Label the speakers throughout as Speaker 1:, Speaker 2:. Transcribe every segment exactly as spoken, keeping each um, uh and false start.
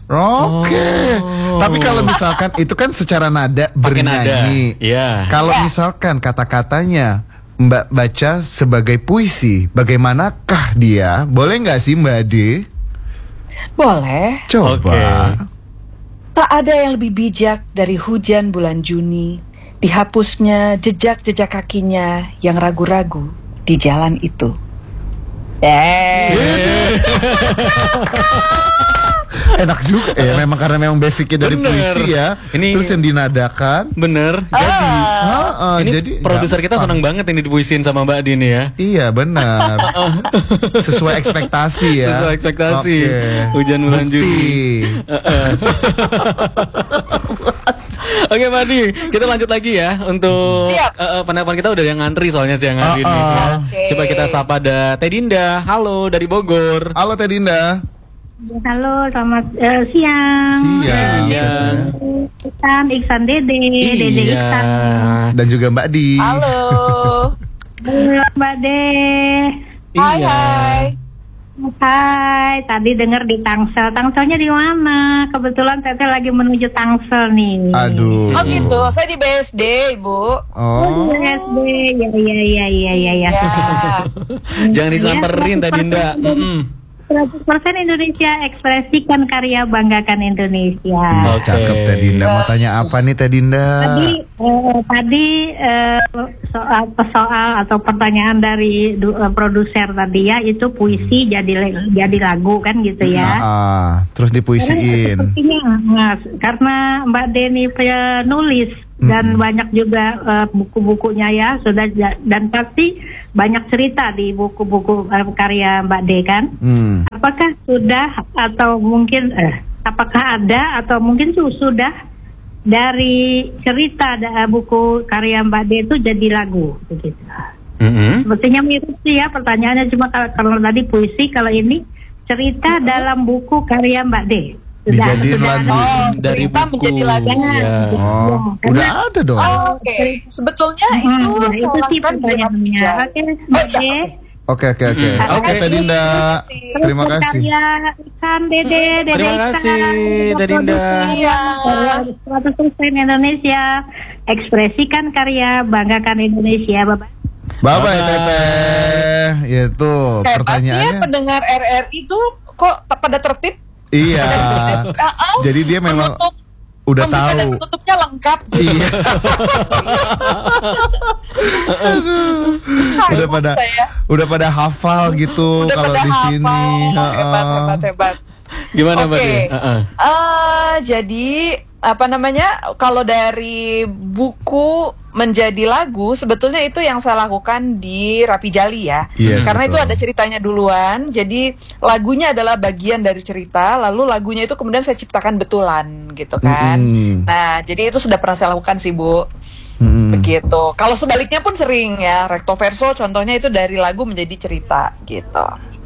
Speaker 1: Oke.
Speaker 2: Oh.
Speaker 1: Tapi kalau misalkan itu kan secara nada
Speaker 2: Pakai nada.
Speaker 1: bernyanyi.
Speaker 2: Iya.
Speaker 1: Kalau
Speaker 3: Ya.
Speaker 1: misalkan kata-katanya Mbak baca sebagai puisi, bagaimanakah dia? Boleh nggak sih Mbak Ade?
Speaker 3: Boleh.
Speaker 1: Coba.
Speaker 2: Oke.
Speaker 3: Tak ada yang lebih bijak dari hujan bulan Juni, dihapusnya jejak-jejak kakinya yang ragu-ragu di jalan itu. Eh,
Speaker 1: Enak juga ya, memang karena memang basicnya dari
Speaker 2: Bener.
Speaker 1: puisi ya.
Speaker 2: Ini-
Speaker 1: Terus yang dinadakan.
Speaker 2: Bener.
Speaker 1: Jadi, ah,
Speaker 2: Ini
Speaker 1: jadi
Speaker 2: produser kita
Speaker 1: gampang.
Speaker 2: senang banget ini dipuisin sama Mbak Dini ya.
Speaker 1: Iya benar. Sesuai ekspektasi ya.
Speaker 2: Sesuai ekspektasi.
Speaker 1: Oke.
Speaker 2: Hujan bulan
Speaker 1: Bukti.
Speaker 2: Juni. Oke Mbak Di, kita lanjut lagi ya untuk
Speaker 3: Siap.
Speaker 2: eh, eh, penelpon kita udah yang ngantri soalnya siang hari ini.
Speaker 1: Ah, ah.
Speaker 2: ya.
Speaker 3: Oke.
Speaker 2: Coba kita sapa ada Teh Dinda. Halo dari Bogor.
Speaker 1: Halo Teh Dinda.
Speaker 4: Halo, selamat eh, siang.
Speaker 1: Siang.
Speaker 2: Iya.
Speaker 4: Iksan, Iksan Dede, Dede
Speaker 2: Iya.
Speaker 4: Iksan.
Speaker 1: Dan juga Mbak Di.
Speaker 3: halo.
Speaker 4: Halo, Mbak De.
Speaker 3: Hai,
Speaker 2: Iya.
Speaker 3: hai.
Speaker 4: Hai, tadi dengar di Tangsel. Tangselnya di mana? Kebetulan Teteh lagi menuju Tangsel nih.
Speaker 1: Aduh.
Speaker 3: Oh gitu, saya di B S D, Ibu.
Speaker 4: Oh,
Speaker 1: Oh.
Speaker 4: di S D. Ya, ya, ya, ya, ya, ya.
Speaker 3: Ya.
Speaker 2: Jangan disamperin Teh Dinda. Mm-mm.
Speaker 4: seratus persen Indonesia, ekspresikan karya, banggakan Indonesia.
Speaker 1: Oh, cakep Teh Dinda. Mau tanya apa nih Teh Dinda?
Speaker 4: Tadi eh, tadi eh, soal soal atau pertanyaan dari du- eh, produser tadi ya, itu puisi jadi jadi lagu kan gitu
Speaker 1: Ah,
Speaker 4: ya.
Speaker 1: ah. Terus dipuisiin.
Speaker 4: Sepertinya nah, karena Mbak Deni penulis dan
Speaker 1: Mm-mm.
Speaker 4: banyak juga eh, buku-bukunya ya sudah ja- dan pasti banyak cerita di buku-buku eh, karya Mbak De kan.
Speaker 1: Hmm.
Speaker 4: Apakah sudah atau mungkin eh, apakah ada atau mungkin su- sudah dari cerita da- buku karya Mbak De itu jadi lagu begitu.
Speaker 2: Mm-mm.
Speaker 4: Sepertinya mirip sih ya pertanyaannya, cuma kalau, kalau tadi puisi, kalau ini cerita dalam buku karya Mbak De.
Speaker 1: Dijadiin lagu.
Speaker 3: Oh,
Speaker 2: Dari
Speaker 3: cerita
Speaker 2: buku.
Speaker 3: menjadi lagu.
Speaker 2: Iya.
Speaker 1: Oh, udah ada dong.
Speaker 3: Oh, Oke, sebetulnya
Speaker 4: Hmm,
Speaker 3: itu
Speaker 4: nah, itu
Speaker 3: salah
Speaker 4: sih
Speaker 3: kan
Speaker 4: pertanyaannya.
Speaker 3: dia.
Speaker 4: Oke,
Speaker 3: Oh,
Speaker 4: Mbak
Speaker 3: iya,
Speaker 4: De.
Speaker 3: oke.
Speaker 1: Oke oke oke.
Speaker 2: Mm-mm.
Speaker 1: Oke
Speaker 2: Oke.
Speaker 1: Teh Dinda.
Speaker 4: Terus
Speaker 1: Terima kasih.
Speaker 4: berkarya Iksan Dede, Dede
Speaker 2: Terima
Speaker 4: Iksan,
Speaker 2: kasih, Teh Dinda.
Speaker 3: Iya.
Speaker 4: seratus persen Indonesia, ekspresikan karya, banggakan Indonesia, Bapak.
Speaker 1: Bye bye
Speaker 2: Bye-bye.
Speaker 1: Teteh. Itu
Speaker 3: Hebatnya
Speaker 1: pertanyaannya.
Speaker 3: pendengar R R I itu kok te- pada tertib.
Speaker 1: Iya.
Speaker 3: Ah, ah,
Speaker 1: Jadi dia memang
Speaker 3: menutup,
Speaker 1: udah
Speaker 3: pembuka dan
Speaker 1: tahu.
Speaker 3: penutupnya lengkap. Gitu.
Speaker 1: Iya. Udah
Speaker 3: Aduh,
Speaker 1: pada
Speaker 3: saya.
Speaker 1: udah pada hafal gitu
Speaker 3: Udah
Speaker 1: kalau
Speaker 3: pada
Speaker 1: di
Speaker 3: hafal.
Speaker 1: sini.
Speaker 3: Hebat,
Speaker 1: Heeh.
Speaker 3: hebat, hebat.
Speaker 2: Gimana Mbak
Speaker 3: Oke.
Speaker 2: Di? Uh-uh.
Speaker 3: Ah, jadi apa namanya? Kalau dari buku menjadi lagu, sebetulnya itu yang saya lakukan di Rapi Jali ya.
Speaker 1: Yes,
Speaker 3: Karena
Speaker 1: betul.
Speaker 3: itu ada ceritanya duluan. Jadi lagunya adalah bagian dari cerita, lalu lagunya itu kemudian saya ciptakan betulan gitu kan.
Speaker 1: Mm-mm.
Speaker 3: Nah, jadi itu sudah pernah saya lakukan sih, Bu.
Speaker 1: Mm-mm.
Speaker 3: Begitu. Kalau sebaliknya pun sering ya, recto verso contohnya itu dari lagu menjadi cerita gitu.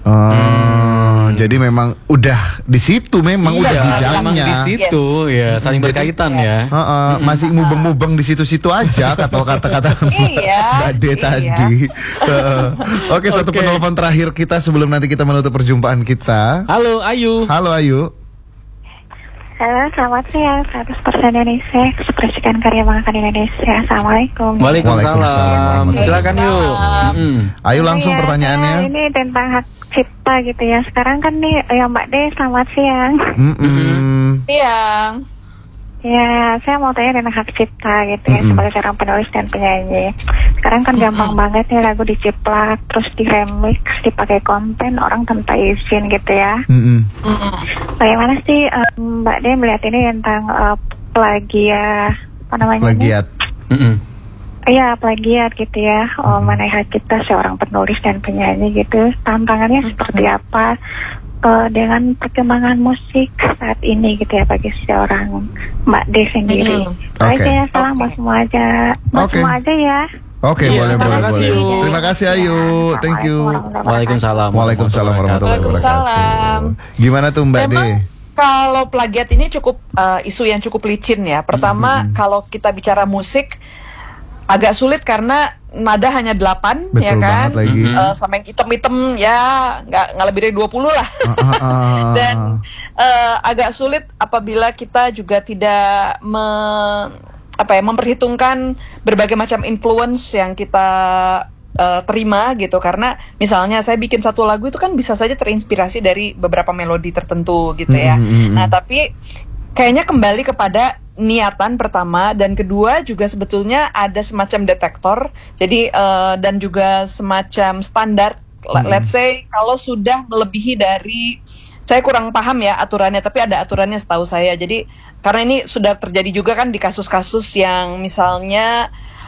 Speaker 1: Oh, jadi memang udah di situ memang
Speaker 3: Iya,
Speaker 1: udah
Speaker 2: Memang
Speaker 1: bidangnya.
Speaker 2: di situ ya, saling
Speaker 1: Jadi-
Speaker 2: berkaitan
Speaker 3: Yes.
Speaker 2: ya.
Speaker 1: Heeh, masih mubeng-mubeng di situ-situ aja kata kata-kata
Speaker 3: Iya,
Speaker 1: Mbak De
Speaker 3: iya.
Speaker 1: tadi. Heeh. Oke, satu
Speaker 2: Oke.
Speaker 1: penelpon terakhir kita sebelum nanti kita menutup perjumpaan kita.
Speaker 2: Halo Ayu.
Speaker 1: Halo Ayu.
Speaker 4: Halo, selamat siang. seratus persen Indonesia, ekspresikan karya, banggakan Indonesia. Assalamualaikum.
Speaker 2: Waalaikumsalam.
Speaker 1: Waalaikumsalam.
Speaker 2: Silakan yuk. Mm-mm.
Speaker 1: Ayo langsung
Speaker 4: Iya,
Speaker 1: pertanyaannya.
Speaker 4: saya ini tentang hak cipta gitu ya. Sekarang kan nih, ya Mbak De, selamat siang.
Speaker 1: Mm-mm.
Speaker 3: Iya.
Speaker 4: Ya, saya mau tanya tentang hak cipta gitu ya,
Speaker 1: Mm-mm.
Speaker 4: sebagai seorang penulis dan penyanyi. Sekarang kan gampang banget nih lagu diciplak, terus di remix, dipakai konten orang tanpa izin gitu ya.
Speaker 1: Mm-mm.
Speaker 4: Bagaimana sih em, Mbak De melihat ini tentang eh, plagiat, apa namanya? ini?
Speaker 1: Plagiat.
Speaker 2: Mm-mm.
Speaker 4: Iya, plagiat gitu ya. Oh, mana hak cipta seorang penulis dan penyanyi gitu. Tantangannya seperti apa eh, dengan perkembangan musik saat ini gitu ya bagi seorang Mbak De sendiri.
Speaker 3: Mm.
Speaker 4: Itu aja
Speaker 1: Oke.
Speaker 4: ya, salam buat semua aja. Buat
Speaker 1: Oke.
Speaker 4: semua aja ya.
Speaker 1: Oke,
Speaker 2: Iya,
Speaker 1: boleh
Speaker 2: terima
Speaker 1: boleh
Speaker 2: kasih,
Speaker 1: boleh.
Speaker 2: Yu.
Speaker 1: Terima kasih Ayu. Thank you.
Speaker 2: Waalaikumsalam.
Speaker 1: Waalaikumsalam warahmatullahi
Speaker 3: Waalaikumsalam.
Speaker 1: wabarakatuh. Gimana tuh Mbak De?
Speaker 3: Memang kalau plagiat ini cukup eh, isu yang cukup licin ya. Pertama,
Speaker 1: Mm-mm.
Speaker 3: kalau kita bicara musik, agak sulit karena nada hanya delapan,
Speaker 1: Betul
Speaker 3: ya kan?
Speaker 1: banget lagi.
Speaker 2: Mhm.
Speaker 3: Eh, sama yang item-item ya nggak nggak lebih dari dua puluh lah.
Speaker 1: Ah, ah, ah.
Speaker 3: Dan eh, agak sulit apabila kita juga tidak me, apa ya memperhitungkan berbagai macam influence yang kita eh, terima gitu, karena misalnya saya bikin satu lagu itu kan bisa saja terinspirasi dari beberapa melodi tertentu gitu ya.
Speaker 1: Mm, mm, mm.
Speaker 3: Nah tapi kayaknya kembali kepada niatan pertama, dan kedua juga sebetulnya ada semacam detektor. Jadi eh, dan juga semacam standar.
Speaker 1: Hmm.
Speaker 3: Let's say kalau sudah melebihi dari, saya kurang paham ya aturannya, tapi ada aturannya setahu saya. Jadi karena ini sudah terjadi juga kan di kasus-kasus yang misalnya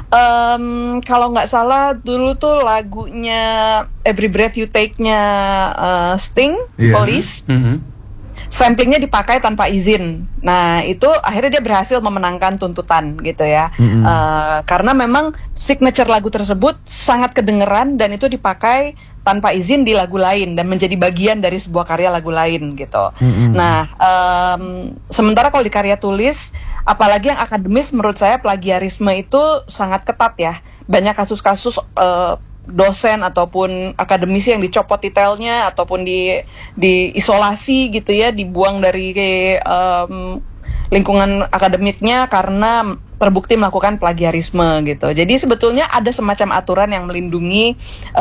Speaker 3: em, kalau nggak salah dulu tuh lagunya Every Breath You Take-nya eh, Sting,
Speaker 1: Iya.
Speaker 3: Police.
Speaker 2: Mhm.
Speaker 3: Samplingnya dipakai tanpa izin. Nah itu akhirnya dia berhasil memenangkan tuntutan gitu ya.
Speaker 1: Mm-mm.
Speaker 3: Eh, karena memang signature lagu tersebut sangat kedengeran dan itu dipakai tanpa izin di lagu lain dan menjadi bagian dari sebuah karya lagu lain gitu.
Speaker 1: Mm-mm.
Speaker 3: Nah em, sementara kalau di karya tulis, apalagi yang akademis, menurut saya plagiarisme itu sangat ketat ya. Banyak kasus-kasus eh, dosen ataupun akademisi yang dicopot titelnya ataupun di diisolasi gitu ya, dibuang dari um, lingkungan akademiknya karena terbukti melakukan plagiarisme gitu. Jadi sebetulnya ada semacam aturan yang melindungi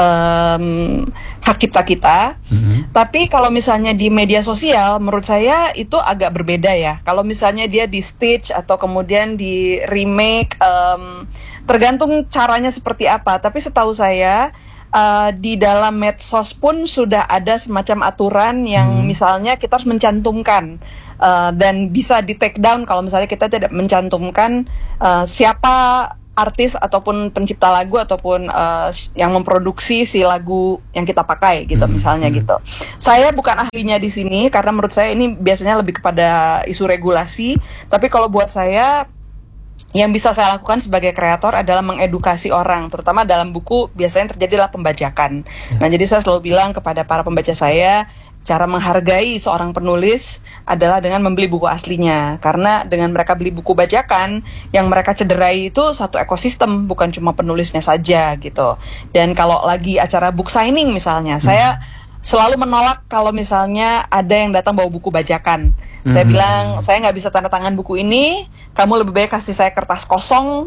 Speaker 3: um, hak cipta kita.
Speaker 2: Mhm.
Speaker 3: Tapi kalau misalnya di media sosial, menurut saya itu agak berbeda ya. Kalau misalnya dia di stitch atau kemudian di remake, um, tergantung caranya seperti apa. Tapi setahu saya uh, di dalam medsos pun sudah ada semacam aturan yang
Speaker 1: Hmm.
Speaker 3: misalnya kita harus mencantumkan uh, dan bisa di take down kalau misalnya kita tidak mencantumkan uh, siapa artis ataupun pencipta lagu ataupun uh, yang memproduksi si lagu yang kita pakai gitu,
Speaker 2: Hmm,
Speaker 3: misalnya
Speaker 2: hmm.
Speaker 3: gitu. Saya bukan ahlinya di sini karena menurut saya ini biasanya lebih kepada isu regulasi. Tapi kalau buat saya, yang bisa saya lakukan sebagai kreator adalah mengedukasi orang, terutama dalam buku biasanya terjadilah pembajakan. Nah, jadi saya selalu bilang kepada para pembaca saya, cara menghargai seorang penulis adalah dengan membeli buku aslinya. Karena dengan mereka beli buku bajakan, yang mereka cederai itu satu ekosistem, bukan cuma penulisnya saja gitu. Dan kalau lagi acara book signing misalnya,
Speaker 2: Hmm.
Speaker 3: saya selalu menolak kalau misalnya ada yang datang bawa buku bajakan. Saya
Speaker 2: Hmm.
Speaker 3: bilang, saya nggak bisa tanda tangan buku ini, kamu lebih baik kasih saya kertas kosong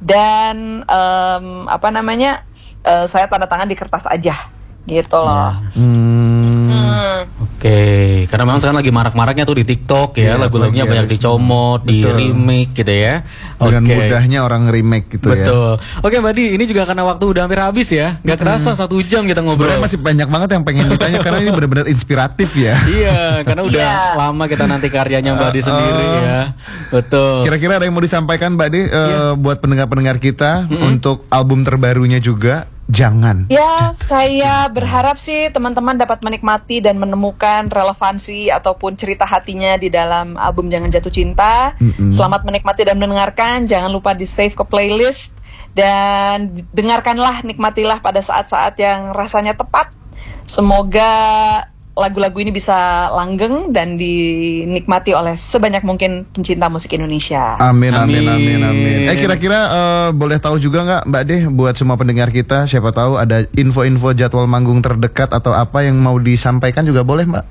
Speaker 3: dan em, apa namanya, eh, saya tanda tangan di kertas aja, gitu loh.
Speaker 1: Hmm.
Speaker 3: Hmm.
Speaker 2: Oke, karena memang sekarang lagi marak-maraknya tuh di TikTok ya,
Speaker 1: Iya,
Speaker 2: lagu-lagunya banyak
Speaker 1: plagiarisme.
Speaker 2: dicomot, di
Speaker 1: Betul.
Speaker 2: remake gitu ya.
Speaker 1: Dengan
Speaker 2: Oke.
Speaker 1: mudahnya orang remake gitu ya.
Speaker 2: Betul. Oke Mbak Di, ini juga karena waktu udah hampir habis ya. Gak kerasa satu jam kita ngobrol.
Speaker 1: Sebenarnya masih banyak banget yang pengen ditanya karena ini benar-benar inspiratif ya.
Speaker 2: Iya, karena udah
Speaker 3: Iya.
Speaker 2: lama kita nanti karyanya Mbak Di sendiri
Speaker 1: Uh,
Speaker 2: ya. Betul.
Speaker 1: Kira-kira ada yang mau disampaikan Mbak De eh,
Speaker 2: Iya.
Speaker 1: buat pendengar-pendengar kita untuk album terbarunya juga, Jangan.
Speaker 3: Ya, saya berharap sih teman-teman dapat menikmati dan menemukan relevansi ataupun cerita hatinya di dalam album Jangan Jatuh Cinta.
Speaker 1: Mm-mm.
Speaker 3: Selamat menikmati dan mendengarkan. Jangan lupa di save ke playlist dan dengarkanlah, nikmatilah pada saat-saat yang rasanya tepat. Semoga lagu-lagu ini bisa langgeng dan dinikmati oleh sebanyak mungkin pencinta musik Indonesia.
Speaker 1: Amin, amin,
Speaker 2: Amin.
Speaker 1: amin, amin. Eh kira-kira eh, boleh tahu juga nggak Mbak De, buat semua pendengar kita, siapa tahu ada info-info jadwal manggung terdekat atau apa yang mau disampaikan juga boleh Mbak?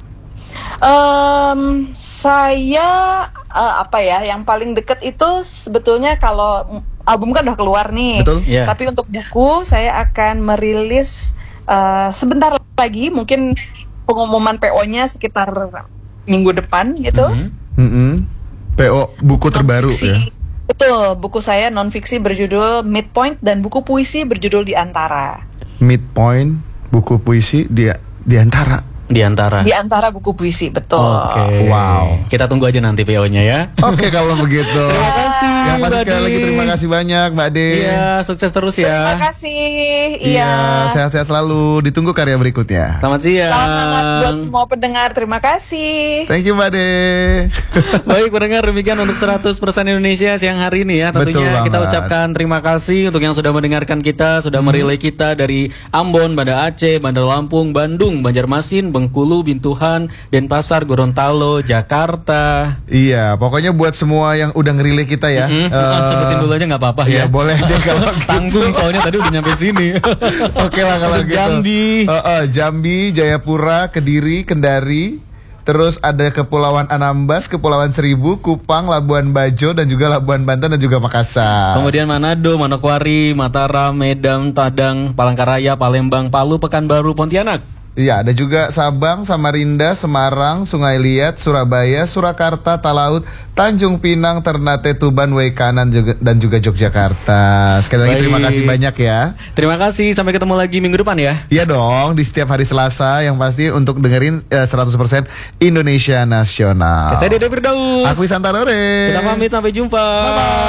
Speaker 3: Em, saya eh, apa ya, yang paling deket itu sebetulnya kalau album kan udah keluar nih.
Speaker 1: Betul?
Speaker 2: Iya.
Speaker 3: Tapi untuk buku saya akan merilis eh, sebentar lagi, mungkin pengumuman P O-nya sekitar minggu depan gitu.
Speaker 2: Mhm.
Speaker 1: Mm-mm. P O buku terbaru
Speaker 3: Non-fiksi.
Speaker 1: ya.
Speaker 3: Betul, buku saya non-fiksi berjudul Midpoint dan buku puisi berjudul Di Antara.
Speaker 1: Midpoint buku puisi di di antara.
Speaker 2: Di antara.
Speaker 3: Di antara buku puisi, betul.
Speaker 2: Oke.
Speaker 1: Wow.
Speaker 2: Kita tunggu aja nanti P O-nya ya.
Speaker 1: Oke kalau begitu.
Speaker 2: Terima kasih,
Speaker 1: Yang pasti
Speaker 2: Mbak
Speaker 1: sekali
Speaker 2: De.
Speaker 1: lagi terima kasih banyak Mbak De.
Speaker 2: Iya, sukses terus
Speaker 3: Terima
Speaker 2: ya.
Speaker 3: kasih.
Speaker 1: Iya,
Speaker 3: Iya.
Speaker 1: sehat-sehat selalu. Ditunggu karya berikutnya.
Speaker 2: Selamat siang.
Speaker 3: Selamat buat semua pendengar. Terima kasih.
Speaker 1: Thank you Mbak De.
Speaker 2: Baik pendengar, demikian untuk seratus persen Indonesia siang hari ini ya.
Speaker 1: Betul
Speaker 2: Tentunya kita
Speaker 1: banget.
Speaker 2: ucapkan terima kasih untuk yang sudah mendengarkan kita, sudah
Speaker 1: Hmm.
Speaker 2: merelay kita dari Ambon, Banda Aceh, Bandar Lampung, Bandung, Banjarmasin, Bengkulu, Bengkulu, Bintuhan, Denpasar, Gorontalo, Jakarta.
Speaker 1: Iya, pokoknya buat semua yang udah ngerilih kita ya.
Speaker 2: Mm-hmm.
Speaker 1: eh,
Speaker 2: Sebutin dulu aja nggak apa-apa
Speaker 1: Iya
Speaker 2: ya.
Speaker 1: boleh deh kalau gitu.
Speaker 2: Tanggung soalnya tadi udah nyampe sini.
Speaker 1: Oke lah kalau
Speaker 2: Untuk
Speaker 1: gitu.
Speaker 2: Jambi.
Speaker 1: Eh, eh, Jambi, Jayapura, Kediri, Kendari. Terus ada Kepulauan Anambas, Kepulauan Seribu, Kupang, Labuan Bajo, dan juga Labuan Banten dan juga Makassar.
Speaker 2: Kemudian Manado, Manokwari, Mataram, Medan, Padang, Palangkaraya, Palembang, Palu, Pekanbaru, Pontianak.
Speaker 1: Iya, ada juga Sabang, Samarinda, Semarang, Sungai Liat, Surabaya, Surakarta, Talaut, Tanjung Pinang, Ternate, Tuban, Waikanan juga, dan juga Yogyakarta. Sekali lagi
Speaker 2: Baik.
Speaker 1: terima kasih banyak ya.
Speaker 2: Terima kasih, sampai ketemu lagi minggu depan ya.
Speaker 1: Iya dong, di setiap hari Selasa yang pasti untuk dengerin eh, seratus persen Indonesia Nasional.
Speaker 2: Saya Dede Firdaus.
Speaker 1: Aku Santarore.
Speaker 2: Kita pamit, sampai jumpa.
Speaker 1: Bye-bye.